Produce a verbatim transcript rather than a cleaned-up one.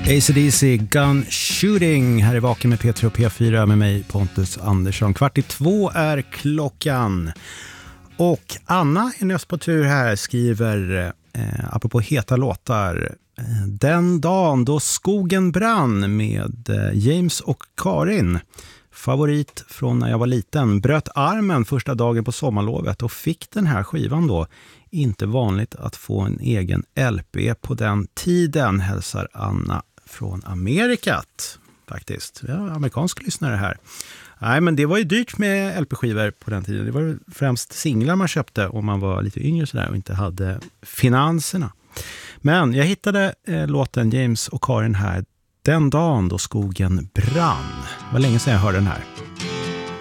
A C D C Gun Shooting. Här är Vaken med P tre och P fyra med mig Pontus Andersson. Kvart i två är klockan. Och Anna är näst på tur här, skriver eh, apropå heta låtar. Eh, Den dagen då skogen brann med eh, James och Karin. Favorit från när jag var liten. Bröt armen första dagen på sommarlovet och fick den här skivan då. Inte vanligt att få en egen L P på den tiden, hälsar Anna från Amerikat. Faktiskt, ja, amerikansk lyssnare här. Nej, men det var ju dyrt med L P-skivor på den tiden. Det var ju främst singlar man köpte om man var lite yngre sådär och inte hade finanserna. Men jag hittade eh, låten James och Karin här. Den dagen då skogen brann. Det var länge sedan jag hörde den här.